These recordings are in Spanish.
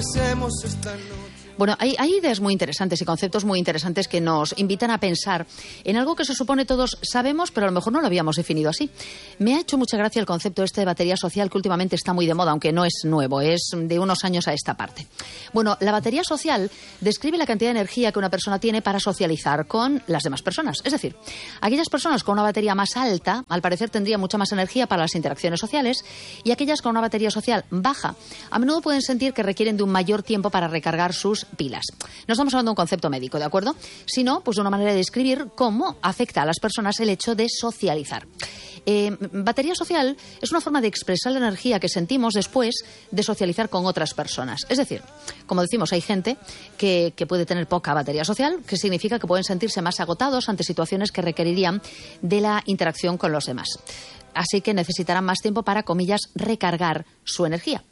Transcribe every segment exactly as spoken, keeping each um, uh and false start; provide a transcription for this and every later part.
Bueno, hay, hay ideas muy interesantes y conceptos muy interesantes que nos invitan a pensar en algo que se supone todos sabemos, pero a lo mejor no lo habíamos definido así. Me ha hecho mucha gracia el concepto este de batería social, que últimamente está muy de moda, aunque no es nuevo, es de unos años a esta parte. Bueno, la batería social describe la cantidad de energía que una persona tiene para socializar con las demás personas. Es decir, aquellas personas con una batería más alta, al parecer tendrían mucha más energía para las interacciones sociales, y aquellas con una batería social baja, a menudo pueden sentir que requieren de un mayor tiempo para recargar sus pilas. No estamos hablando de un concepto médico, ¿de acuerdo? Sino, pues, de una manera de describir cómo afecta a las personas el hecho de socializar. Eh, batería social es una forma de expresar la energía que sentimos después de socializar con otras personas. Es decir, como decimos, hay gente que, que puede tener poca batería social, que significa que pueden sentirse más agotados ante situaciones que requerirían de la interacción con los demás. Así que necesitarán más tiempo para, comillas, recargar su energía.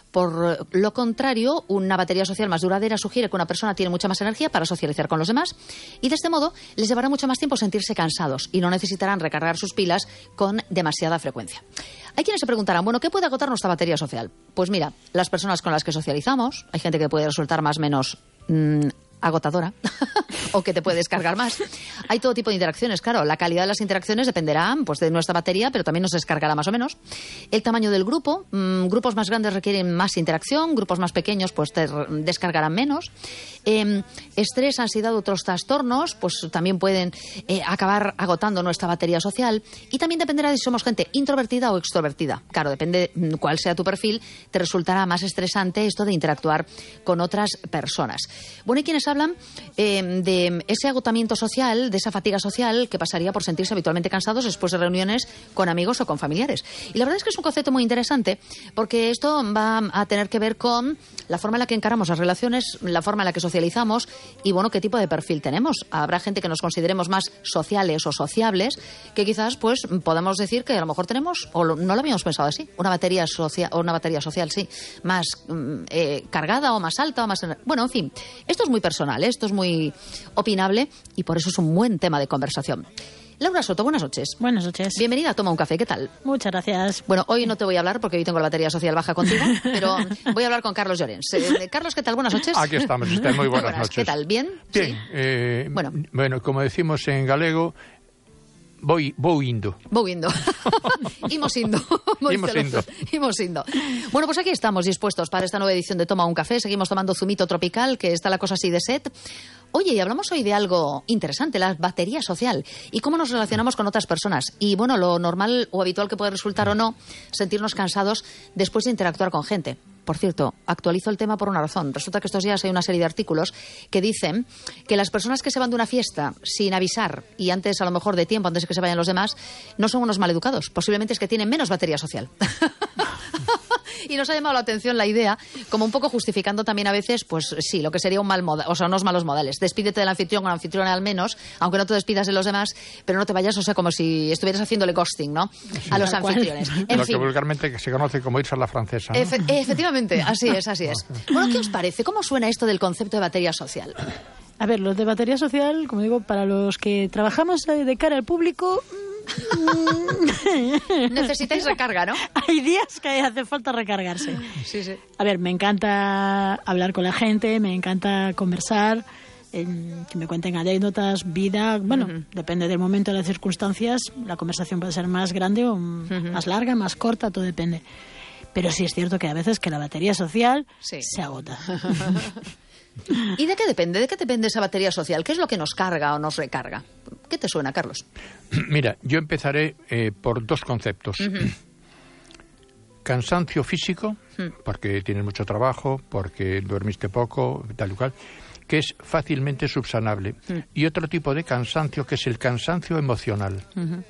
Por lo contrario, una batería social más duradera sugiere que una persona tiene mucha más energía para socializar con los demás, y de este modo les llevará mucho más tiempo sentirse cansados y no necesitarán recargar sus pilas con demasiada frecuencia. Hay quienes se preguntarán, bueno, ¿qué puede agotar nuestra batería social? Pues mira, las personas con las que socializamos, hay gente que puede resultar más o menos mmm, agotadora o que te puede descargar más. Hay todo tipo de interacciones, claro. La calidad de las interacciones dependerá, pues, de nuestra batería, pero también nos descargará más o menos. El tamaño del grupo. Mmm, grupos más grandes requieren más interacción, grupos más pequeños pues te descargarán menos. Eh, estrés, ansiedad u otros trastornos pues también pueden eh, acabar agotando nuestra batería social, y también dependerá de si somos gente introvertida o extrovertida. Claro, depende cuál sea tu perfil, te resultará más estresante esto de interactuar con otras personas. Bueno, hay quienes hablan eh, de ese agotamiento social, de esa fatiga social que pasaría por sentirse habitualmente cansados después de reuniones con amigos o con familiares. Y la verdad es que es un concepto muy interesante, porque esto va a tener que ver con la forma en la que encaramos las relaciones, la forma en la que socializamos y, bueno, qué tipo de perfil tenemos. Habrá gente que nos consideremos más sociales o sociables, que quizás pues podamos decir que a lo mejor tenemos, o no lo habíamos pensado así, una batería social, o una batería social, sí, más eh, cargada o más alta o más... Bueno, en fin, esto es muy personal. Esto es muy opinable y por eso es un buen tema de conversación. Laura Soto, buenas noches. Buenas noches. Bienvenida a Toma un Café, ¿qué tal? Muchas gracias. Bueno, hoy no te voy a hablar porque hoy tengo la batería social baja contigo, pero voy a hablar con Carlos Llorens. Eh, Carlos, ¿qué tal? Buenas noches. Aquí estamos, está muy buenas, buenas noches. ¿Qué tal? ¿Bien? Bien. ¿Sí? Eh, bueno. bueno, como decimos en galego, voy, voy indo. Voy indo. Imos indo. Imos indo. Imos indo. Bueno, pues aquí estamos dispuestos para esta nueva edición de Toma un Café. Seguimos tomando zumito tropical, que está la cosa así de set. Oye, y hablamos hoy de algo interesante, la batería social y cómo nos relacionamos con otras personas. Y bueno, lo normal o habitual que puede resultar o no, sentirnos cansados después de interactuar con gente. Por cierto, actualizo el tema por una razón. Resulta que estos días hay una serie de artículos que dicen que las personas que se van de una fiesta sin avisar y antes, a lo mejor de tiempo, antes de que se vayan los demás, no son unos maleducados. Posiblemente es que tienen menos batería social. Y nos ha llamado la atención la idea, como un poco justificando también a veces, pues sí, lo que sería un mal moda, o sea, unos malos modales. Despídete del anfitrión o la anfitriona al menos, aunque no te despidas de los demás, pero no te vayas, o sea, como si estuvieras haciéndole ghosting, ¿no? Sí, a los anfitriones. En lo fin. que vulgarmente se conoce como irse a la francesa, ¿no? Efe- efectivamente, así es, así es. Bueno, ¿qué os parece? ¿Cómo suena esto del concepto de batería social? A ver, los de batería social, como digo, para los que trabajamos de cara al público... Necesitáis recarga, ¿no? Hay días que hace falta recargarse. Sí, sí. A ver, me encanta hablar con la gente, me encanta conversar, eh, que me cuenten anécdotas, vida. Bueno, uh-huh. Depende del momento, de las circunstancias. La conversación puede ser más grande o uh-huh. más larga, más corta, todo depende. Pero sí es cierto que a veces que la batería social sí. se agota. ¿Y de qué depende? ¿De qué depende esa batería social? ¿Qué es lo que nos carga o nos recarga? ¿Qué te suena, Carlos? Mira, yo empezaré eh, por dos conceptos. Uh-huh. Cansancio físico, uh-huh. porque tienes mucho trabajo, porque dormiste poco, tal y cual, que es fácilmente subsanable. Uh-huh. Y otro tipo de cansancio, que es el cansancio emocional, uh-huh.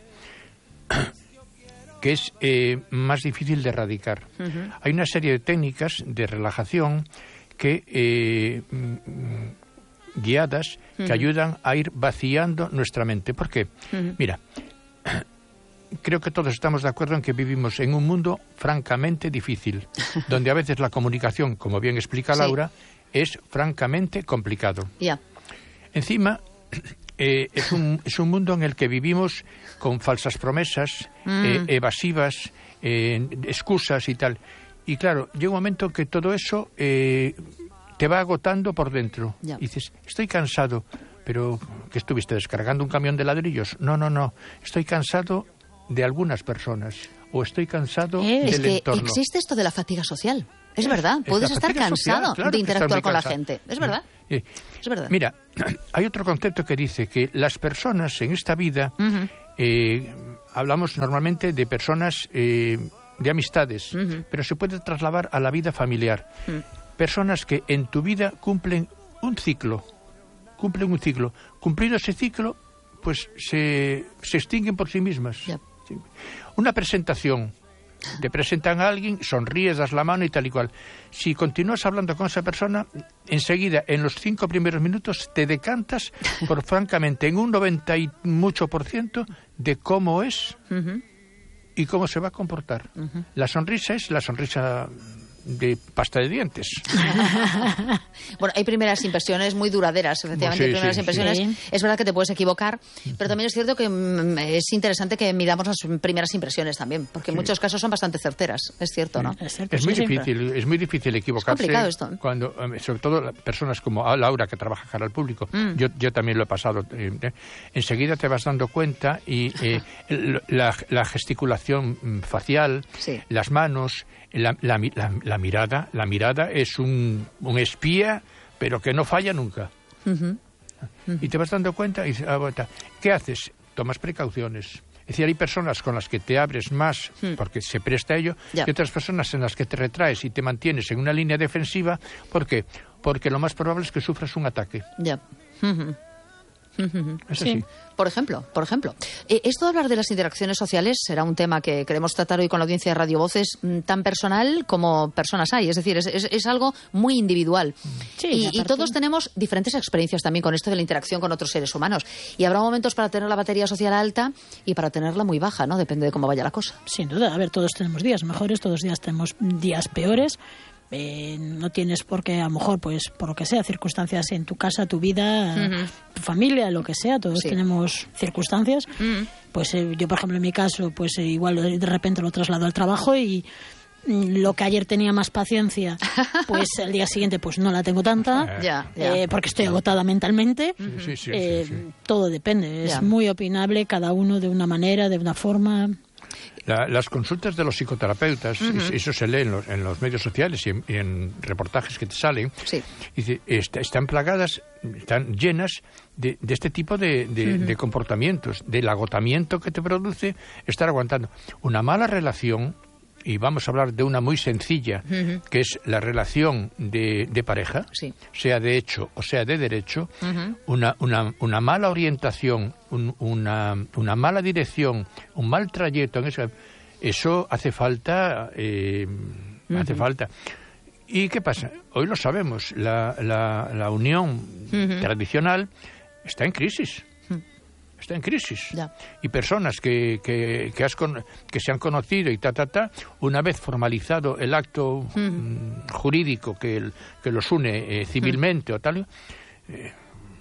que es eh, más difícil de erradicar. Uh-huh. Hay una serie de técnicas de relajación que eh, guiadas uh-huh. que ayudan a ir vaciando nuestra mente. ¿Por qué? Uh-huh. Mira, creo que todos estamos de acuerdo en que vivimos en un mundo francamente difícil, donde a veces la comunicación, como bien explica Laura, sí. es francamente complicado. Yeah. Encima, eh, es, un, es un mundo en el que vivimos con falsas promesas, mm. eh, evasivas, eh, excusas y tal. Y claro, llega un momento en que todo eso eh, te va agotando por dentro. Ya. Y dices, estoy cansado, pero ¿qué estuviste descargando un camión de ladrillos? No, no, no, estoy cansado de algunas personas o estoy cansado Eh, del Es que entorno. existe esto de la fatiga social. Es verdad, Es puedes la estar fatiga social, cansado claro de que estás interactuar muy con la cansado. gente. Es verdad. Eh, Es verdad. Mira, hay otro concepto que dice que las personas en esta vida, Ujú. eh, hablamos normalmente de personas, eh, de amistades, Ujú. pero se puede trasladar a la vida familiar. Mm. Personas que en tu vida cumplen un ciclo, cumplen un ciclo. Cumplido ese ciclo, pues se, se extinguen por sí mismas. Ya. Sí. Una presentación. Te presentan a alguien, sonríes, das la mano y tal y cual. Si continúas hablando con esa persona, enseguida, en los cinco primeros minutos, te decantas por, francamente, en un noventa y mucho por ciento de cómo es Ujú. y cómo se va a comportar. Ujú. La sonrisa es la sonrisa de pasta de dientes. Bueno, hay primeras impresiones muy duraderas, efectivamente, Sí, hay primeras sí, impresiones. sí. Es verdad que te puedes equivocar, pero también es cierto que mm, es interesante que miramos las primeras impresiones también, porque en Sí. muchos casos son bastante certeras, es cierto, ¿no? Es cierto, Es sí, muy sí. difícil, es muy difícil equivocarse. complicado esto, ¿eh? Cuando, eh, sobre todo la- personas como a Laura, que trabaja cara al público. Mm. Yo, yo también lo he pasado. eh, eh, enseguida te vas dando cuenta y eh, el- la, la gesticulación mm, facial, Sí. las manos, la, la mi- la- la mirada, la mirada es un, un espía, pero que no falla nunca. Ujú. Y te vas dando cuenta y dices, ah, bueno, ta. ¿Qué haces? Tomas precauciones. Es decir, hay personas con las que te abres más Hmm. porque se presta a ello Ya. y otras personas en las que te retraes y te mantienes en una línea defensiva. ¿Por qué? Porque lo más probable es que sufras un ataque. Ya. Ujú. Ujú. Es Sí. así. Por ejemplo, por ejemplo, eh, esto de hablar de las interacciones sociales será un tema que queremos tratar hoy con la audiencia de Radio Voces, mm, tan personal como personas hay. Es decir, es, es- es algo muy individual. Sí, y, y y aparte- todos tenemos diferentes experiencias también con esto de la interacción con otros seres humanos. Y habrá momentos para tener la batería social alta y para tenerla muy baja, ¿no? Depende de cómo vaya la cosa. Sin duda, a ver, todos tenemos días mejores, todos los días tenemos días peores. Eh, no tienes por qué, a lo mejor, pues por lo que sea, circunstancias en tu casa, tu vida, Ujú. tu familia, lo que sea, todos Sí. tenemos circunstancias. Mm. Pues eh, yo, por ejemplo, en mi caso, pues eh, igual de repente lo traslado al trabajo y mm, lo que ayer tenía más paciencia, pues el día siguiente pues no la tengo tanta, Ya, ya. eh, porque estoy agotada mentalmente. Sí, sí, sí, Eh, sí, sí. Todo depende, Ya. es muy opinable, cada uno de una manera, de una forma. La- las consultas de los psicoterapeutas, es- eso se lee en los, en los medios sociales y en, y en reportajes que te salen, Sí. dice, est- están plagadas, están llenas de, de este tipo de, de- de comportamientos, del agotamiento que te produce estar aguantando. Una mala relación, y vamos a hablar de una muy sencilla, Ujú. que es la relación de, de pareja, Sí. sea de hecho o sea de derecho, Ujú. una, una, una mala orientación, un- una, una mala dirección, un mal trayecto, en eso, eso hace falta, eh, hace falta. ¿Y qué pasa? Hoy lo sabemos, la, la, la unión Ujú. tradicional está en crisis. Está en crisis. Ya. Y personas que, que, que, has con- que se han conocido y ta, ta, ta, una vez formalizado el acto mm, jurídico que, el- que los une eh, civilmente o tal, eh,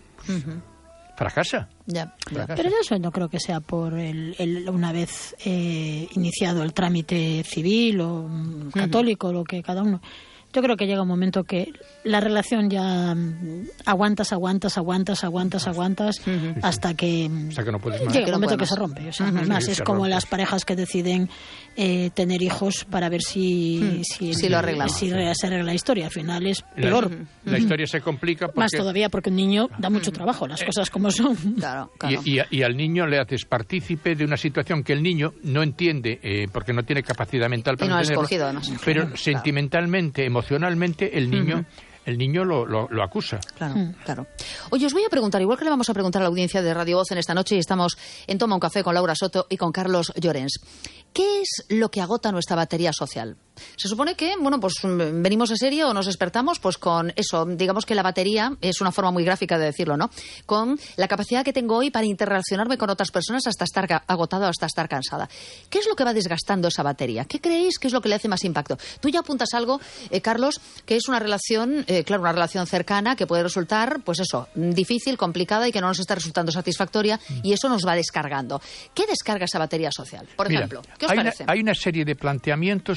fracasa. Ya, ya. fracasa. Pero eso no creo que sea por el, el- una vez eh, iniciado el trámite civil o mm, católico, lo que cada uno. Yo creo que llega un momento que la relación ya mm, aguantas, aguantas, aguantas, aguantas, aguantas, hasta que mm, Hasta que no puedes más. llega Que un no momento puede que se más. rompe. O sea, no hay más. Sí, Es se como rompe. las parejas que deciden eh, tener hijos para ver si, si, Si lo arreglamos. si re- se arregla la historia. Al final es La- peor. La, historia se complica porque... Más todavía porque un niño da mucho trabajo, las cosas como son. Claro, claro. Y, y a- y al niño le haces partícipe de una situación que el niño no entiende eh, porque no tiene capacidad mental para Y no ha entenderlo, escogido, además. pero Claro. sentimentalmente, emocionalmente, el niño, el niño lo, lo, lo acusa. Claro, claro. Oye, os voy a preguntar, igual que le vamos a preguntar a la audiencia de Radio Voz en esta noche, y estamos en Toma un Café con Laura Soto y con Carlos Llorens. ¿Qué es lo que agota nuestra batería social? Se supone que, bueno, pues mm, venimos de serie o nos despertamos pues con eso, digamos que la batería es una forma muy gráfica de decirlo, ¿no? Con la capacidad que tengo hoy para interrelacionarme con otras personas hasta estar ca- agotado, hasta estar cansada. ¿Qué es lo que va desgastando esa batería? ¿Qué creéis que es lo que le hace más impacto? Tú ya apuntas algo, eh, Carlos, que es una relación, eh, claro, una relación cercana que puede resultar, pues eso, difícil, complicada y que no nos está resultando satisfactoria y eso nos va descargando. ¿Qué descarga esa batería social? Por Mira, ejemplo, ¿qué os hay, parece? Una, hay una serie de planteamientos que son muy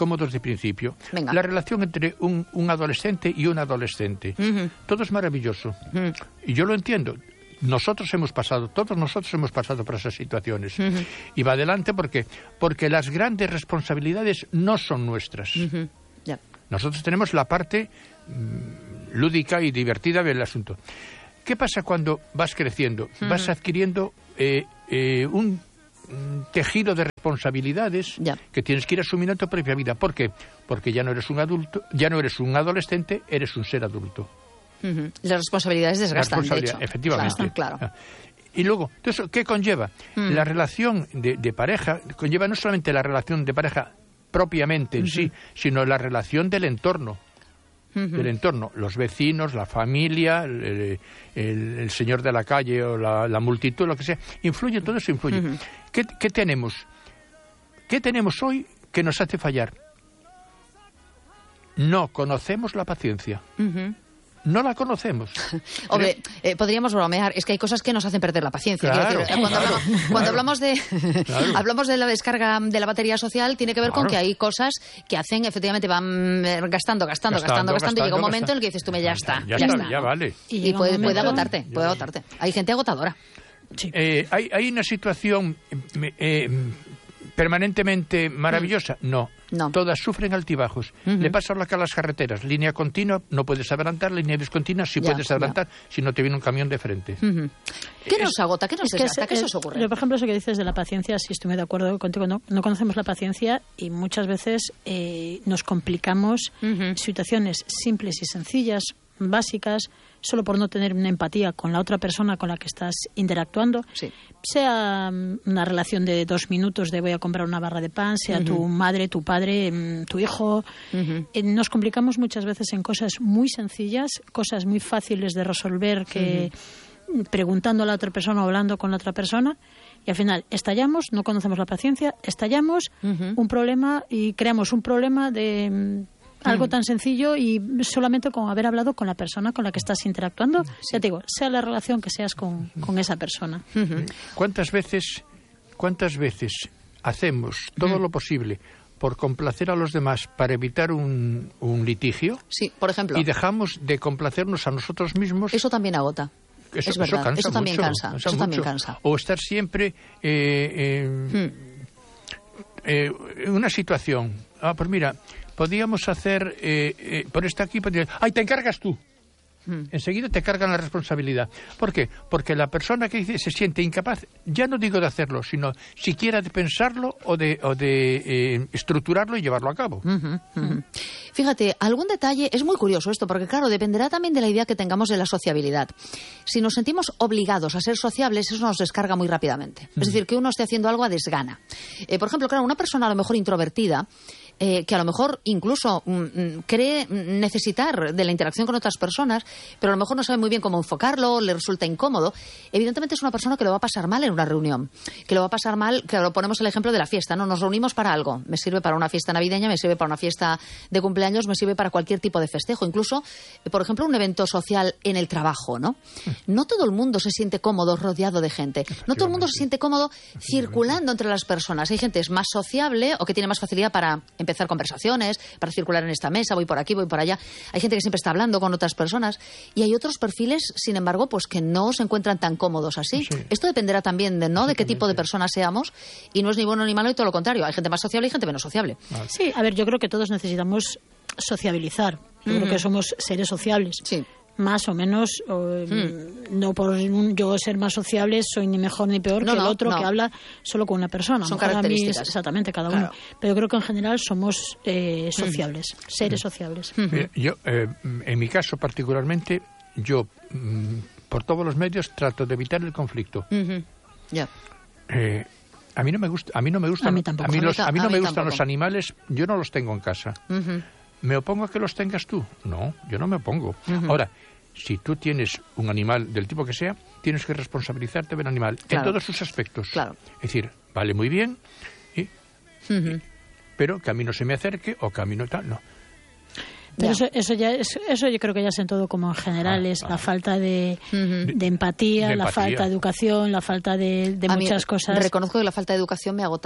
incómodos de principio. Venga. La relación entre un, un adolescente y un adolescente. Uh-huh. Todo es maravilloso. Uh-huh. Y yo lo entiendo. Nosotros hemos pasado, todos nosotros hemos pasado por esas situaciones. Uh-huh. Y va adelante porque, porque las grandes responsabilidades no son nuestras. Uh-huh. Yeah. Nosotros tenemos la parte mmm, lúdica y divertida del asunto. ¿Qué pasa cuando vas creciendo? Uh-huh. Vas adquiriendo eh, eh, un tejido de responsabilidades yeah. que tienes que ir asumiendo en tu propia vida. ¿Por qué? Porque ya no eres un adulto, ya no eres un adolescente, eres un ser adulto. Uh-huh. Las responsabilidades desgastan, la responsabilidad, de hecho. Efectivamente. Claro, claro. Y luego, entonces, ¿qué conlleva? Mm. La relación de, de pareja conlleva no solamente la relación de pareja propiamente en uh-huh. sí, sino la relación del entorno. Uh-huh. Del entorno, los vecinos, la familia, el, el, el señor de la calle o la, la multitud, lo que sea. Influye, todo eso influye. Uh-huh. ¿Qué, qué tenemos? ¿Qué tenemos hoy que nos hace fallar? No conocemos la paciencia. Uh-huh. No la conocemos. Hombre, eh, podríamos bromear. Es que hay cosas que nos hacen perder la paciencia. Claro, decir, cuando, claro, hablamos, claro, cuando hablamos de claro. hablamos de la descarga de la batería social, tiene que ver claro. con que hay cosas que hacen, efectivamente, van gastando, gastando, gastando, gastando, gastando y llega un momento gastando. en el que dices tú, me ya está, ya, ya está, está, ya ¿no? vale. Y, y puede, puede agotarte, puede agotarte. Hay gente agotadora. Sí. Eh, hay, hay una situación eh, permanentemente maravillosa. No. No. Todas sufren altibajos. Uh-huh. Le pasa lo que a las carreteras. Línea continua, no puedes adelantar. Línea discontinua, sí ya, puedes adelantar ya. si no te viene un camión de frente. Uh-huh. ¿Qué nos agota? ¿Qué nos es desgasta? Es, ¿Qué se os ocurre? Yo, por ejemplo, eso que dices de la paciencia, sí estoy muy de acuerdo contigo. No, no conocemos la paciencia y muchas veces eh, nos complicamos uh-huh. situaciones simples y sencillas, básicas, solo por no tener una empatía con la otra persona con la que estás interactuando, sí. sea una relación de dos minutos de voy a comprar una barra de pan, sea uh-huh. tu madre, tu padre, tu hijo. Uh-huh. Eh, nos complicamos muchas veces en cosas muy sencillas, cosas muy fáciles de resolver que uh-huh. preguntando a la otra persona o hablando con la otra persona, y al final estallamos, no conocemos la paciencia, estallamos uh-huh. un problema y creamos un problema de algo tan sencillo y solamente con haber hablado con la persona con la que estás interactuando, sí. ya te digo, sea la relación que seas con, con esa persona. Uh-huh. ¿Cuántas veces, cuántas veces hacemos todo uh-huh. lo posible por complacer a los demás para evitar un, un litigio? Sí, por ejemplo. Y dejamos de complacernos a nosotros mismos. Eso también agota. Eso, es verdad, eso, cansa eso también mucho, cansa. cansa eso mucho. también cansa. O estar siempre eh, eh, hmm. eh, en una situación. Ah, pues mira, podíamos hacer eh, eh, por esta aquí, podría... ¡ay, te encargas tú! Hmm. Enseguida te cargan la responsabilidad. ¿Por qué? Porque la persona que dice se siente incapaz, ya no digo de hacerlo, sino siquiera de pensarlo o de, o de eh, estructurarlo y llevarlo a cabo. Uh-huh, uh-huh. Fíjate, algún detalle, es muy curioso esto, porque claro, dependerá también de la idea que tengamos de la sociabilidad. Si nos sentimos obligados a ser sociables, eso nos descarga muy rápidamente. Uh-huh. Es decir, que uno esté haciendo algo a desgana. Eh, por ejemplo, claro, una persona a lo mejor introvertida, Eh, que a lo mejor incluso mm, cree necesitar de la interacción con otras personas, pero a lo mejor no sabe muy bien cómo enfocarlo, le resulta incómodo, evidentemente es una persona que lo va a pasar mal en una reunión, que lo va a pasar mal, claro, ponemos el ejemplo de la fiesta, ¿no? Nos reunimos para algo, me sirve para una fiesta navideña, me sirve para una fiesta de cumpleaños, me sirve para cualquier tipo de festejo, incluso, por ejemplo, un evento social en el trabajo, ¿no? No todo el mundo se siente cómodo rodeado de gente, no todo el mundo se siente cómodo circulando entre las personas, hay gente es más sociable o que tiene más facilidad para empezar empezar conversaciones, para circular en esta mesa, voy por aquí, voy por allá. Hay gente que siempre está hablando con otras personas y hay otros perfiles, sin embargo, pues que no se encuentran tan cómodos así. Sí. Esto dependerá también de, ¿no? de qué tipo de personas seamos y no es ni bueno ni malo y todo lo contrario. Hay gente más sociable y gente menos sociable. Vale. Sí, a ver, yo creo que todos necesitamos sociabilizar. Yo mm. creo que somos seres sociables. Sí. Más o menos, o, hmm. no por yo ser más sociable soy ni mejor ni peor no, que el otro no. que habla solo con una persona. Son características. A mí, exactamente, cada claro. uno. Pero creo que en general somos eh, sociables, hmm. seres hmm. sociables. Mira, yo, eh, en mi caso particularmente, yo mm, por todos los medios trato de evitar el conflicto. Uh-huh. Yeah. Eh, a mí no me gusta, a mí no me gustan, a mí tampoco. A mí, los, a mí no a mí me gustan tampoco. los animales, yo no los tengo en casa. Uh-huh. ¿Me opongo a que los tengas tú? No, yo no me opongo. Uh-huh. Ahora, si tú tienes un animal del tipo que sea, tienes que responsabilizarte del animal claro. en todos sus aspectos. Claro. Es decir, vale muy bien, y, uh-huh. y, pero que a mí no se me acerque o que a mí no tal, no. Pero eso, eso ya es, eso yo creo que ya es en todo como en general, ah, es ah. la falta de, uh-huh. de, empatía, de la empatía, la falta de educación, la falta de, de muchas mí, cosas. Reconozco que la falta de educación me agota.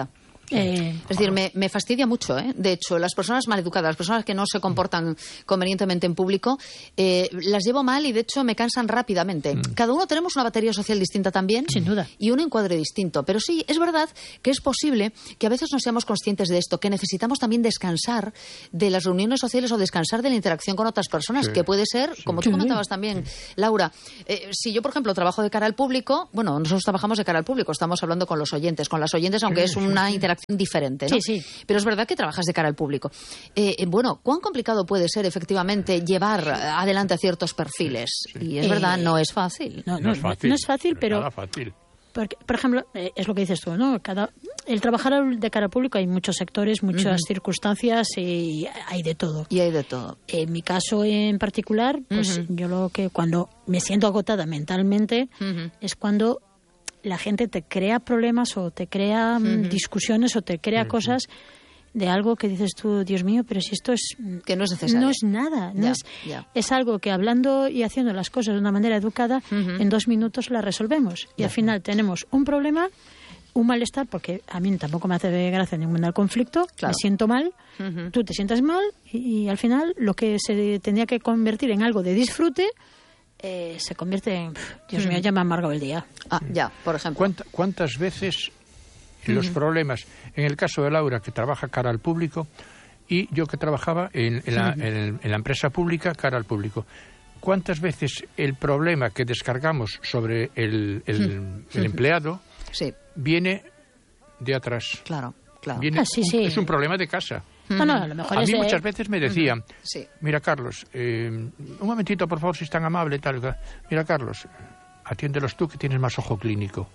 Eh, es decir, me, me fastidia mucho, ¿eh? De hecho, las personas maleducadas, las personas que no se comportan convenientemente en público, eh, las llevo mal y, de hecho, me cansan rápidamente. Mm. Cada uno tenemos una batería social distinta también. Sin duda. Y un encuadre distinto. Pero sí, es verdad que es posible que a veces no seamos conscientes de esto, que necesitamos también descansar de las reuniones sociales o descansar de la interacción con otras personas, sí. que puede ser, como tú comentabas también, sí. Laura, eh, si yo, por ejemplo, trabajo de cara al público, bueno, nosotros trabajamos de cara al público, estamos hablando con los oyentes, con las oyentes, aunque sí, es una sí, interacción diferente, ¿no? Sí, sí. Pero es verdad que trabajas de cara al público. Eh, eh, bueno, ¿cuán complicado puede ser efectivamente llevar adelante a ciertos perfiles? Sí, sí. Y es eh, verdad, no es fácil. No, no, no es fácil, no es fácil pero... Nada fácil. Porque, por ejemplo, eh, es lo que dices tú, ¿no? Cada, el trabajar de cara al público hay muchos sectores, muchas uh-huh. circunstancias y hay de todo. Y hay de todo. En mi caso en particular, pues uh-huh. yo lo que cuando me siento agotada mentalmente uh-huh. es cuando la gente te crea problemas o te crea uh-huh. discusiones o te crea uh-huh. cosas de algo que dices tú, Dios mío, pero si esto es... Que no es necesario. No es nada. No ya, es, ya. es algo que hablando y haciendo las cosas de una manera educada, uh-huh. en dos minutos las resolvemos. Y ya. al final tenemos un problema, un malestar, porque a mí tampoco me hace gracia ningún conflicto, claro. me siento mal, uh-huh. tú te sientas mal y, y al final lo que se tendría que convertir en algo de disfrute... Eh, se convierte en... Dios mío, ya me ha amargado el día. Ah, ya, por ejemplo. ¿Cuánta, ¿Cuántas veces los uh-huh. problemas, en el caso de Laura, que trabaja cara al público, y yo que trabajaba en, en, la, uh-huh. en, en la empresa pública, cara al público, cuántas veces el problema que descargamos sobre el, el, uh-huh. el empleado sí. viene de atrás? Claro, claro. Viene, ah, sí, sí. Es un problema de casa. No, no, a lo mejor a es mí de... muchas veces me decían, uh-huh. sí. mira Carlos, eh, un momentito por favor si es tan amable, tal, mira Carlos, atiéndelos tú que tienes más ojo clínico.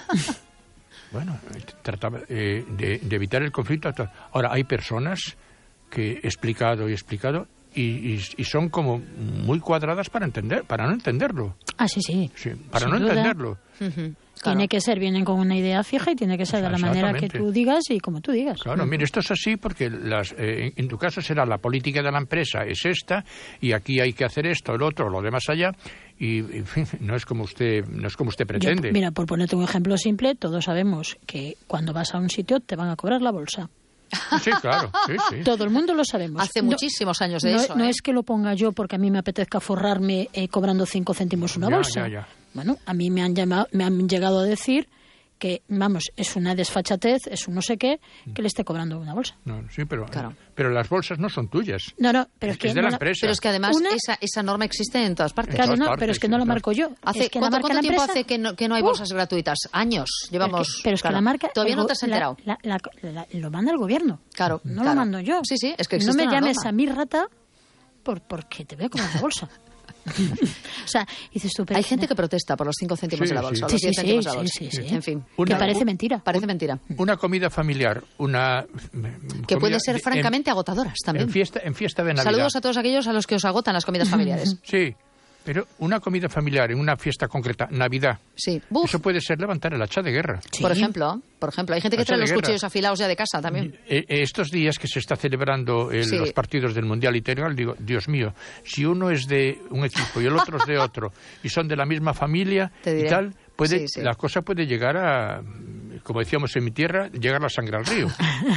Bueno, trataba eh, de, de evitar el conflicto. Ahora, hay personas que he explicado y explicado y, y, y son como muy cuadradas para entender, para no entenderlo. Ah, sí, sí. sí para Sin no duda. entenderlo. Uh-huh. Claro. Tiene que ser, vienen con una idea fija y tiene que ser de la manera que tú digas y como tú digas. Claro, uh-huh. mire, esto es así porque las, eh, en tu caso será la política de la empresa es esta y aquí hay que hacer esto, el otro, lo demás allá y, en fin, no es como usted, no es como usted pretende. Yo, mira, por ponerte un ejemplo simple, todos sabemos que cuando vas a un sitio te van a cobrar la bolsa. Sí, claro, sí, sí. Todo el mundo lo sabemos. Hace no, muchísimos años de no, eso. No ¿eh? es que lo ponga yo porque a mí me apetezca forrarme eh, cobrando cinco céntimos una ya, bolsa. Ya, ya. Bueno, a mí me han llamado, me han llegado a decir que, vamos, es una desfachatez, es un no sé qué, que le esté cobrando una bolsa. No, sí, pero, claro. pero las bolsas no son tuyas. No, no, pero es, es que... Es de no la empresa. Pero es que además una... esa, esa norma existe en todas partes. Claro, todas no, partes, pero es que sí, no la claro. marco yo. ¿Hace, es que ¿Cuánto, la marca ¿cuánto la tiempo empresa? hace que no, que no hay bolsas uh, gratuitas? Años llevamos. Es que, pero es claro. que la marca... Todavía no te has enterado. La, la, la, la, lo manda el gobierno. Claro. No claro. lo mando yo. Sí, sí, es que no me llames norma. a mi rata por, porque te voy a comer la bolsa. O sea, dices tú, pero hay gente que protesta por los cinco céntimos sí, de la bolsa, sí. los diez Sí, céntimos sí, de la bolsa. sí, sí, sí. En fin. Una, que parece un, mentira. Parece mentira. Una comida familiar, una... Que puede ser francamente en, agotadoras también. En fiesta, en fiesta de Navidad. Saludos a todos aquellos a los que os agotan las comidas familiares. Sí. Pero una comida familiar en una fiesta concreta, Navidad, sí. eso puede ser levantar el hacha de guerra. Sí. Por ejemplo, por ejemplo, hay gente que hacha trae los guerra. cuchillos afilados ya de casa también. Eh, estos días que se está celebrando eh, sí. los partidos del Mundial Integral, digo, Dios mío, si uno es de un equipo y el otro es de otro, y son de la misma familia y tal, puede, sí, sí. la cosa puede llegar a, como decíamos en mi tierra, llegar la sangre al río.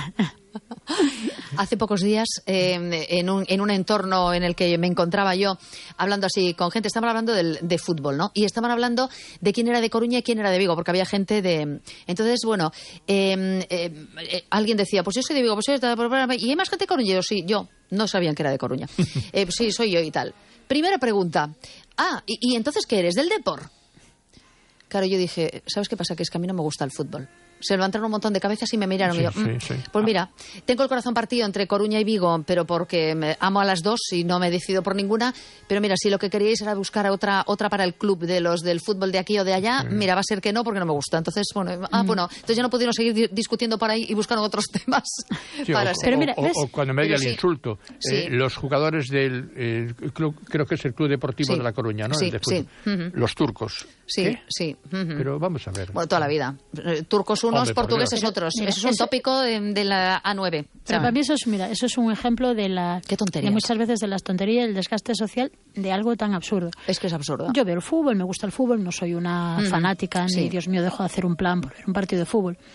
Hace pocos días, eh, en, un, en un entorno en el que me encontraba yo, hablando así con gente, estaban hablando del, de fútbol, ¿no? Y estaban hablando de quién era de Coruña y quién era de Vigo, porque había gente de... Entonces, bueno, eh, eh, eh, alguien decía, pues yo soy de Vigo, pues yo soy de... ¿Y hay más gente de Coruña? Yo sí, yo. No sabían que era de Coruña. Eh, pues sí, soy yo y tal. Primera pregunta. Ah, ¿y, y entonces qué eres? ¿Del Depor? Claro, yo dije, ¿sabes qué pasa? Que es que a mí no me gusta el fútbol. Se levantaron un montón de cabezas y me miraron sí, y yo, sí, mm, sí. pues mira, tengo el corazón partido entre Coruña y Vigo, pero porque me amo a las dos y no me decido por ninguna. Pero mira, si lo que queríais era buscar a otra otra para el club de los del fútbol de aquí o de allá, sí. mira, va a ser que no, porque no me gusta. Entonces, bueno, mm. ah, bueno, entonces ya no pudieron seguir di- discutiendo por ahí y buscaron otros temas sí, para o, ser. Pero mira, o, o, o cuando me diga el sí. insulto, Sí. eh, los jugadores del eh, club, creo que es el Club Deportivo Sí. de La Coruña, ¿no? Sí, el de fútbol. sí. Uh-huh. Los turcos. Sí, ¿Qué? sí. Uh-huh. Pero vamos a ver. Bueno, toda la vida. Eh, Turcos unos, Hombre, por portugueses Dios. otros. Mira, eso es un eso- tópico de, de la A nueve. Pero para mí eso es, mira, eso es un ejemplo de la Qué tonterías. de muchas veces de las tonterías, el desgaste social de algo tan absurdo. Es que es absurdo. Yo veo el fútbol, me gusta el fútbol, no soy una Ujú. fanática, ni Sí. Dios mío, dejo de hacer un plan por ver un partido de fútbol.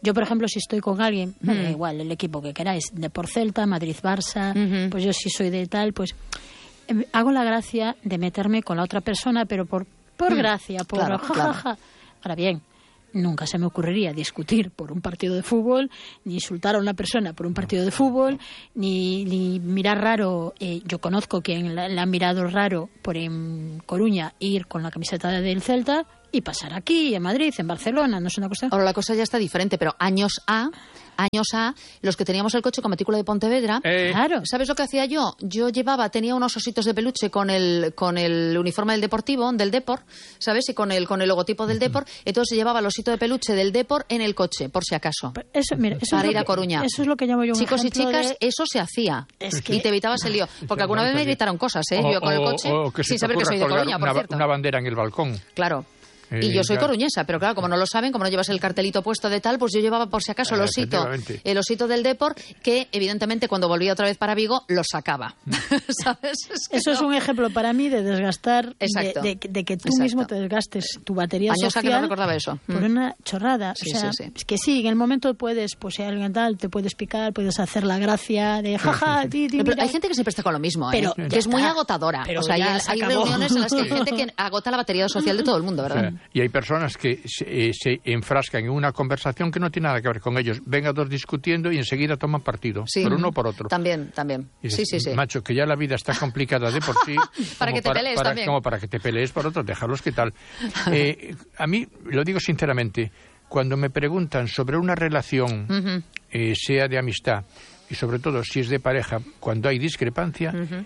Yo, por ejemplo, si estoy con alguien, Mm. bueno, da igual, el equipo que queráis, Depor Celta, Madrid-Barça, Ujú. pues yo si soy de tal, pues eh, hago la gracia de meterme con la otra persona, pero por, por Mm. gracia, por Claro, jajaja. claro. Ja, ja. Ahora bien, nunca se me ocurriría discutir por un partido de fútbol, ni insultar a una persona por un partido de fútbol, ni, ni mirar raro. Eh, yo conozco quien la, la ha mirado raro por en Coruña ir con la camiseta del Celta y pasar aquí, en Madrid, en Barcelona, no es una cuestión. Ahora la cosa ya está diferente, pero años A, años A, los que teníamos el coche con matrícula de Pontevedra, Eh, Claro. ¿sabes lo que hacía yo? Yo llevaba, tenía unos ositos de peluche con el con el uniforme del Deportivo, del Depor, ¿sabes? Y con el con el logotipo del Depor, entonces llevaba el osito de peluche del Depor en el coche, por si acaso. Eso, mira, eso Para es lo ir a que- Coruña. Eso es lo que llamo yo un Chicos y ejemplo chicas, de- eso se hacía. Es que- Y te evitabas el lío. Porque alguna vez me gritaron cosas, ¿eh? O- Yo con el o- coche, o que se sin te saber que ocurra soy de colgar Coruña, por una, cierto. una bandera en el balcón. Claro. Eh, Y yo soy claro. coruñesa, pero claro, como no lo saben, como no llevas el cartelito puesto de tal, pues yo llevaba por si acaso el Eh, osito, efectivamente. el osito del Depor, que evidentemente cuando volvía otra vez para Vigo, lo sacaba. ¿Sabes? Es que Eso es no. un ejemplo para mí de desgastar, de, Exacto. de- de que tú Exacto. mismo te desgastes tu batería Años a que no social recordaba eso. por Mm. una chorrada. Sí, o sea, sí, sí. es que sí, en el momento puedes, pues si hay alguien tal, te puedes picar, puedes hacer la gracia de jaja, ti, ti, No, pero mira. hay gente que siempre está con lo mismo, ¿eh? Pero que ya es muy está. agotadora. Pero o sea, ya hay, se hay acabó. reuniones en las que hay gente que agota la batería social de todo el mundo, O ¿verdad? sea, y hay personas que se, eh, se enfrascan en una conversación que no tiene nada que ver con ellos. Venga dos discutiendo y enseguida toman partido, Sí. por uno o por otro. También, también. Y Sí, dices, sí, sí. Macho, que ya la vida está complicada de por sí. Para como que te pelees para- también. Como para que te pelees por otro, déjalos que tal. Eh, a mí, lo digo sinceramente, cuando me preguntan sobre una relación, Ujú, eh, sea de amistad, y sobre todo si es de pareja, cuando hay discrepancia, ujú,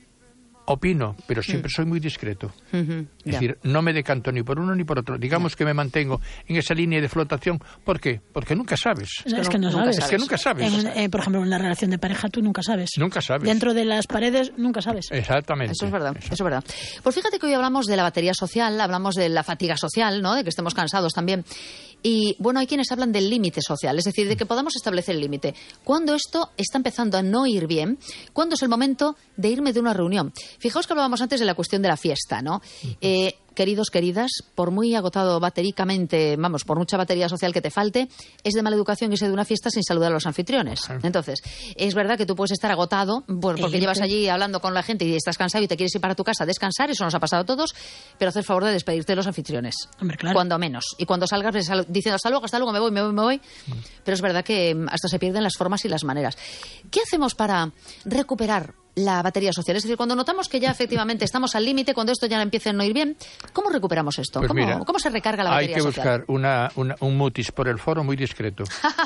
opino, pero siempre soy muy discreto. ujú. Es Ya. decir, no me decanto ni por uno ni por otro. Digamos que me mantengo en esa línea de flotación. ¿Por qué? Porque nunca sabes. Es que que no- no nunca sabes. Es que nunca sabes. En un- eh, por ejemplo, en una relación de pareja tú nunca sabes. Nunca sabes. Dentro de las paredes nunca sabes. Exactamente. Eso es verdad, Eso. eso es verdad. Pues fíjate que hoy hablamos de la batería social, hablamos de la fatiga social, ¿no? De que estemos cansados también. Y bueno, hay quienes hablan del límite social, es decir, de que podamos establecer el límite. Cuando esto está empezando a no ir bien, ¿cuándo es el momento de irme de una reunión? Fijaos que hablábamos antes de la cuestión de la fiesta, ¿no? Eh, queridos, queridas, por muy agotado batéricamente, vamos, por mucha batería social que te falte, es de mala educación irse de una fiesta sin saludar a los anfitriones. Entonces, es verdad que tú puedes estar agotado pues, porque E llevas irte. allí hablando con la gente y estás cansado y te quieres ir para tu casa a descansar, eso nos ha pasado a todos, pero haz el favor de despedirte de los anfitriones. Hombre, claro. Cuando menos. Y cuando salgas ves al- diciendo hasta luego, hasta luego, me voy, me voy, me voy. Pero es verdad que mm, hasta se pierden las formas y las maneras. ¿Qué hacemos para recuperar la batería social? Es decir, cuando notamos que ya efectivamente estamos al límite, cuando esto ya empieza a no ir bien, ¿cómo recuperamos esto? Pues ¿Cómo, mira, cómo se recarga la hay batería que social? buscar una, una- un mutis por el foro muy discreto.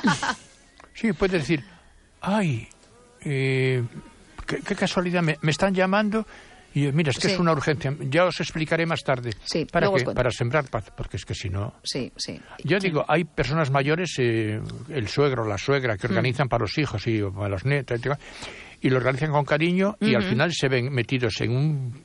Sí, puedes decir, ay, eh, qué, qué casualidad, me, me están llamando y eh, mira, es que Sí. es una urgencia, ya os explicaré más tarde. Sí, ¿Para luego os qué? cuento. Para sembrar paz, porque es que si no... Sí, sí. Yo digo, hay personas mayores, eh, el suegro, la suegra, Mm. que organizan para los hijos y para los nietos, y lo organizan con cariño y al Ujú. final se ven metidos en un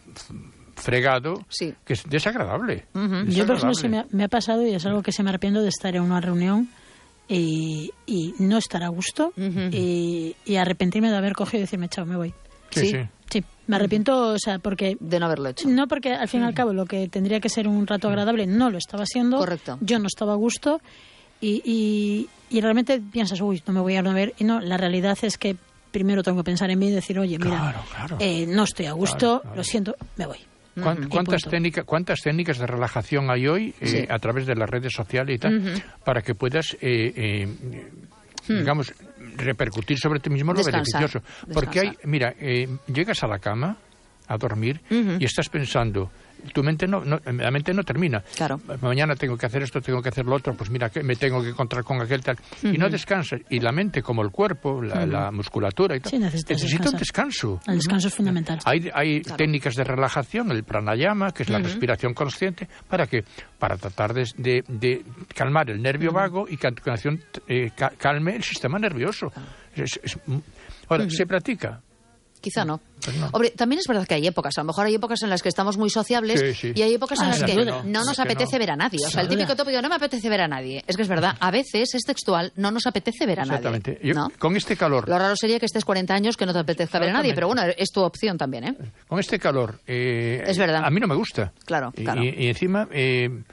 fregado Sí. que es desagradable. Ujú. Yo, por ejemplo, sí Desagradable. me ha, me ha pasado y es algo que se me arrepiento de estar en una reunión y, y no estar a gusto Ujú. y, y arrepentirme de haber cogido y decirme, chao, me voy. Sí, Sí. sí. Sí, me arrepiento, o sea, porque... De no haberlo hecho. No, porque al fin y al cabo lo que tendría que ser un rato agradable no lo estaba siendo. Correcto. Yo no estaba a gusto y, y, y realmente piensas, uy, no me voy a ver. Y no, la realidad es que primero tengo que pensar en mí y decir, oye, mira, Claro, claro. eh, no estoy a gusto, Claro, claro. lo siento, me voy. ¿Cuán- Y ¿Cuántas, punto. técnicas, ¿Cuántas técnicas de relajación hay hoy eh, Sí. a través de las redes sociales y tal Ujú. para que puedas, eh, eh, digamos, repercutir sobre ti mismo lo Descansar, beneficioso? Porque hay, descansar. mira, eh, llegas a la cama a dormir Ujú. y estás pensando, tu mente no, no, la mente no termina. Claro. Mañana tengo que hacer esto, tengo que hacer lo otro, pues mira, que me tengo que encontrar con aquel tal. Y no descansas. Y la mente, como el cuerpo, la, la musculatura y tal, Sí, necesitas necesita un descansar. descanso. El descanso es fundamental. Hay, hay técnicas de relajación, el pranayama, que es la respiración consciente, ¿para qué? Para tratar de, de- de calmar el nervio vago y que a continuación eh, ca- calme el sistema nervioso. Es- es- ahora, ¿se practica? Quizá no. Pues no. Hombre, también es verdad que hay épocas. A lo mejor hay épocas en las que estamos muy sociables Sí, sí. y hay épocas en Ah, las sin que duda. no nos Es que apetece no. ver a nadie. O sea, el Sin típico duda. tópico, no me apetece ver a nadie. Es que es verdad, a veces es textual, no nos apetece ver a nadie. Exactamente. Yo, ¿no? Con este calor, Lo raro sería que estés cuarenta años que no te apetezca ver a nadie, pero bueno, es tu opción también, ¿eh? con este calor, eh, Es verdad. a mí no me gusta. Claro, Y- claro. Y, y encima, eh,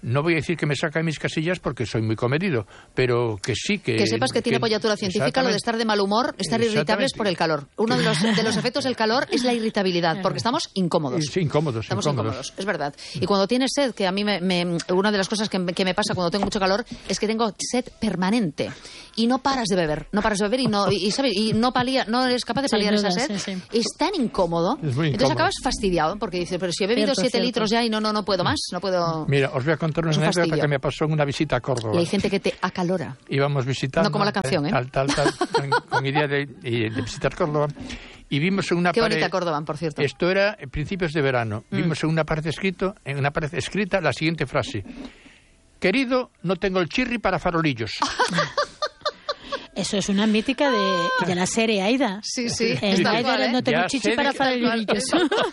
no voy a decir que me saca de mis casillas porque soy muy comedido, pero que sí que... Que sepas que, que tiene apoyatura científica lo de estar de mal humor, estar irritables por el calor. Uno de los, de los efectos del calor es la irritabilidad, porque estamos incómodos. Sí, incómodos, estamos incómodos. incómodos, es verdad. Y cuando tienes sed, que a mí me, me, una de las cosas que, que me pasa cuando tengo mucho calor es que tengo sed permanente y no paras de beber, no paras de beber y no y, y, ¿sabes? y no, palía, no eres capaz de paliar sí, esa sed. Sí, sí. Es tan incómodo. Es muy incómodo. Entonces acabas fastidiado porque dices, pero si he bebido Cierto, siete cierto. litros ya y no, no, no puedo más, no puedo... Mira, os voy a contar una Es un anécdota fastidio. que me pasó en una visita a Córdoba. Y hay gente que te acalora. Íbamos visitando... No como la canción, ¿eh? Tal, tal, tal, con, con idea de, de visitar Córdoba. Y vimos en una Qué pared... bonita Córdoba, por cierto. Esto era en principios de verano. Mm. Vimos en una pared escrito, en una pared escrita la siguiente frase: querido, no tengo el chirri para farolillos. Eso es una mítica de, de la serie Aida. Sí, sí. En Tal Aida cual, ¿eh? no tengo Ya chichi sé para de- farolillos.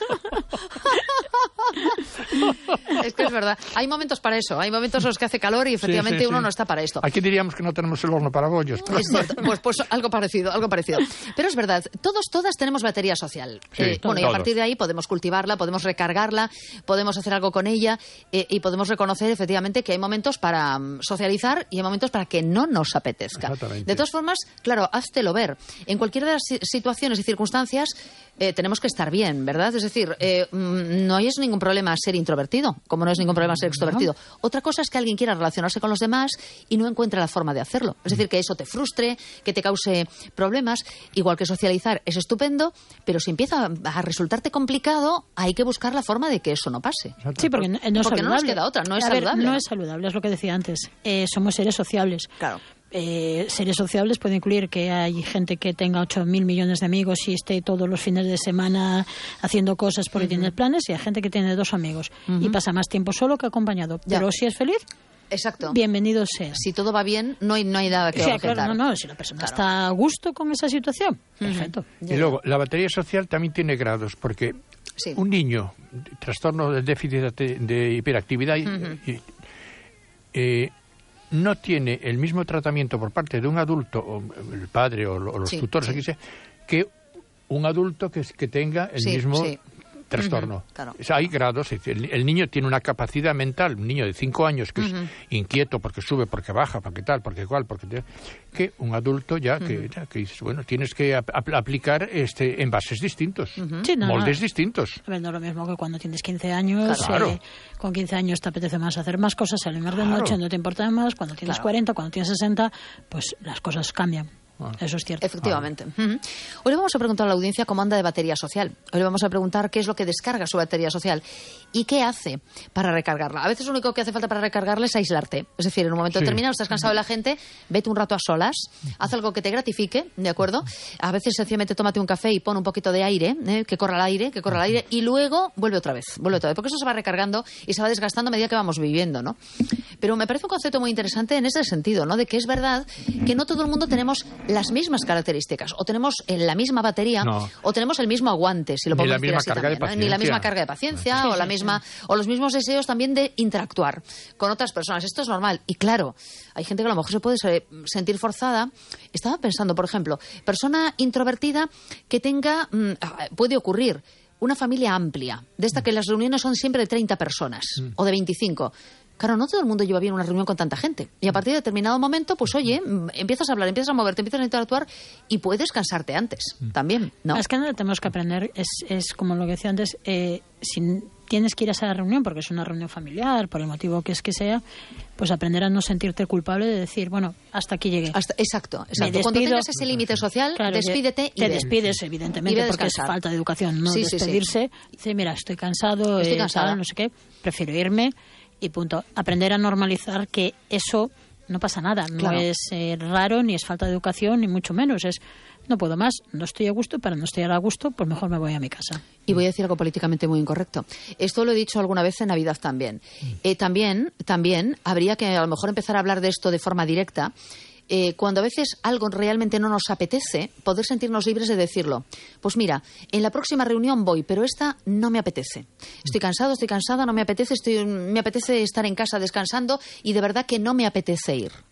Es que es verdad. Hay momentos para eso. Hay momentos en los que hace calor y efectivamente Sí, sí, uno sí. no está para esto. Aquí diríamos que no tenemos el horno para bollos. pero- Es cierto. Pues, pues algo parecido, algo parecido. Pero es verdad, todos, todas tenemos batería social. Sí, Eh, bueno, y a todos. partir de ahí podemos cultivarla, podemos recargarla, podemos hacer algo con ella eh, y podemos reconocer efectivamente que hay momentos para mm, socializar y hay momentos para que no nos apetezca. Exactamente. De todas formas, claro, háztelo ver. En cualquiera de las si- situaciones y circunstancias eh, tenemos que estar bien, ¿verdad? Es decir, eh, mm, no es ningún problema ser introvertido, como no es ningún problema ser extrovertido. Otra cosa es que alguien quiera relacionarse con los demás y no encuentra la forma de hacerlo. Es decir, que eso te frustre, que te cause problemas. Igual que socializar es estupendo, pero si empieza a resultarte complicado, hay que buscar la forma de que eso no pase. Sí, porque no, no es Porque no nos saludable. queda otra, no es A ver, saludable. no es saludable, es lo que decía antes. Eh, somos seres sociables. Claro. Eh, seres sociables puede incluir que hay gente que tenga ocho mil millones de amigos y esté todos los fines de semana haciendo cosas porque tiene planes, y hay gente que tiene dos amigos y pasa más tiempo solo que acompañado. Ya. Pero si es feliz, Exacto. bienvenido sea. Si todo va bien, no hay, no hay nada que O sea, objetar. claro, no, no, si la persona Claro. está a gusto con esa situación, perfecto. Y luego, la batería social también tiene grados, porque Sí. un niño, trastorno del déficit de, de hiperactividad, y- y- eh, no tiene el mismo tratamiento por parte de un adulto, o el padre o, lo- o los Sí, tutores, sí. aquí sea, que un adulto que, que tenga el Sí, mismo sí. trastorno. Ujú, claro. O sea, hay grados. Es decir, El, el niño tiene una capacidad mental, un niño de cinco años que es inquieto porque sube, porque baja, porque tal, porque cual, porque te- que un adulto ya que, ya que dices, bueno, tienes que ap- ap- aplicar este envases distintos, Sí, no, moldes no. distintos. A ver, no es lo mismo que cuando tienes quince años. Claro. eh, con quince años te apetece más hacer más cosas, salir más de Claro. noche, no te importa más. Cuando tienes Claro. cuarenta, cuando tienes sesenta, pues las cosas cambian. Ah. Eso es cierto. Efectivamente. Ujú. Hoy le vamos a preguntar a la audiencia cómo anda de batería social. Hoy le vamos a preguntar qué es lo que descarga su batería social y qué hace para recargarla. A veces lo único que hace falta para recargarla es aislarte. Es decir, en un momento Sí. determinado estás cansado de la gente, vete un rato a solas, haz algo que te gratifique, ¿de acuerdo? A veces sencillamente tómate un café y pon un poquito de aire, ¿eh? que corra el aire, que corra el aire, y luego vuelve otra vez, vuelve otra vez, porque eso se va recargando y se va desgastando a medida que vamos viviendo, ¿no? Pero me parece un concepto muy interesante en ese sentido, ¿no? De que es verdad que no todo el mundo tenemos las mismas características, o tenemos eh, la misma batería, No. o tenemos el mismo aguante, si lo Ni podemos la decir misma así carga de también, ¿no? Ni la paciencia. misma carga de paciencia, Sí, o sí, la sí. misma, o los mismos deseos también de interactuar con otras personas. Esto es normal. Y claro, hay gente que a lo mejor se puede se- sentir forzada. Estaba pensando, por ejemplo, persona introvertida que tenga, mm, ah, puede ocurrir, una familia amplia, de esta que las reuniones son siempre de treinta personas o de veinticinco. Claro, no todo el mundo lleva bien una reunión con tanta gente. Y a partir de determinado momento, pues oye, mm, empiezas a hablar, empiezas a moverte, empiezas a interactuar y puedes cansarte antes también, ¿no? Es que no tenemos que aprender, es, es como lo que decía antes, eh, si tienes que ir a esa reunión porque es una reunión familiar, por el motivo que es que sea, pues aprender a no sentirte culpable de decir, bueno, hasta aquí llegué. Hasta- exacto, Me exacto. Cuando despido. tengas ese límite social, Claro, despídete y te ve. despides, Y evidentemente, ve a porque es descansar. falta de educación, no Sí, sí, sí. despedirse. Dice, mira, estoy cansado, Estoy eh, cansada. tal, no sé qué, prefiero irme y punto. Aprender a normalizar que eso no pasa nada, no Claro. es eh, raro, ni es falta de educación, ni mucho menos. Es, no puedo más, no estoy a gusto, para no estar a gusto, pues mejor me voy a mi casa. Y voy a decir algo políticamente muy incorrecto. Esto lo he dicho alguna vez en Navidad también. Eh, también, también habría que a lo mejor empezar a hablar de esto de forma directa. Eh, cuando a veces algo realmente no nos apetece, poder sentirnos libres de decirlo. Pues mira, en la próxima reunión voy, pero esta no me apetece. Estoy cansado, estoy cansada, no me apetece, estoy, me apetece estar en casa descansando y de verdad que no me apetece ir.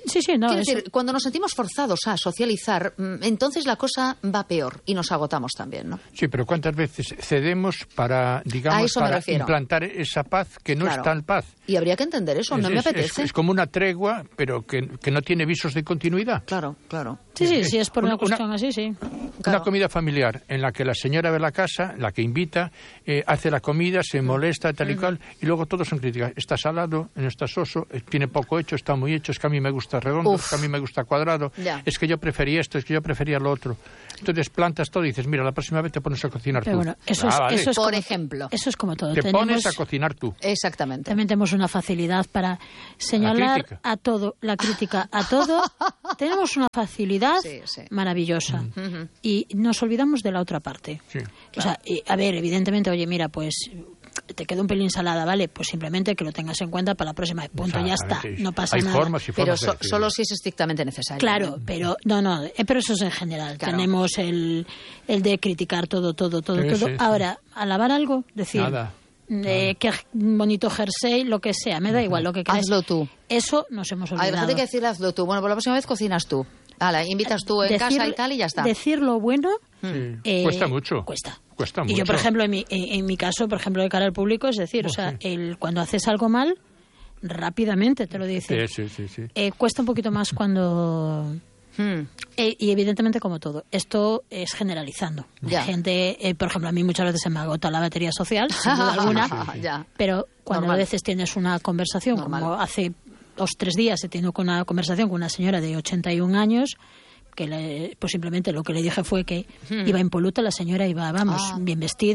Sí, sí, no. Quiero eso... decir, cuando nos sentimos forzados a socializar, entonces la cosa va peor y nos agotamos también, ¿no? Sí, pero ¿cuántas veces cedemos para, digamos, para implantar esa paz que no claro. es tal paz? Y habría que entender eso, no es, me es, apetece. Es, es como una tregua, pero que, que no tiene visos de continuidad. Claro, claro. Sí, sí, sí, es por una, una cuestión una, así, sí. Una claro. comida familiar en la que la señora ve la casa, la que invita, eh, hace la comida, se molesta, tal y uh-huh. cual, y luego todos son críticas. Está salado, no está soso, tiene poco hecho, está muy hecho, es que a mí me gusta redondo, Uf. es que a mí me gusta cuadrado, ya. es que yo prefería esto, es que yo prefería lo otro. Entonces plantas todo y dices, mira, la próxima vez te pones a cocinar Pero tú. Bueno, eso, ah, es, vale. eso es por como, ejemplo. Eso es como todo. Te tenemos, pones a cocinar tú. Exactamente. También tenemos una facilidad para señalar a todo, la crítica a todo. Tenemos una facilidad sí, sí. maravillosa. Uh-huh. Y nos olvidamos de la otra parte. Sí. O sea, y, a ver, evidentemente, oye, mira, pues... te queda un pelín salada, ¿vale? Pues simplemente que lo tengas en cuenta para la próxima. Punto, ya está. No pasa Hay nada. Formas y formas pero so, solo si es estrictamente necesario. Claro, ¿no? pero no, no, pero eso es en general. Claro. Tenemos el, el de criticar todo, todo, todo, sí, todo. Sí, Ahora, sí. alabar algo, decir... Nada. Eh, qué bonito jersey, lo que sea, me da igual lo que quieras. Hazlo tú. Eso nos hemos olvidado. Hay gente que decir hazlo tú. Bueno, pues la próxima vez cocinas tú. Hala, invitas tú en decir, casa y tal y ya está. Decir lo bueno sí. eh, cuesta mucho. Cuesta. Cuesta y mucho. yo, por ejemplo, en mi, en, en mi caso, por ejemplo, de cara al público, es decir, oh, o sea, sí. el, cuando haces algo mal, rápidamente te lo dicen. Sí, sí, sí, sí. Eh, cuesta un poquito más cuando... Hmm. E, y evidentemente, como todo, esto es generalizando. Ya. Gente, eh, por ejemplo, a mí muchas veces se me agota la batería social, sin duda alguna, sí, sí, sí. pero cuando Normal. a veces tienes una conversación, Normal. como hace dos tres días he tenido una conversación con una señora de ochenta y un años, que le, pues simplemente lo que le dije fue que hmm. iba impoluta, la señora iba, vamos, ah. bien vestida.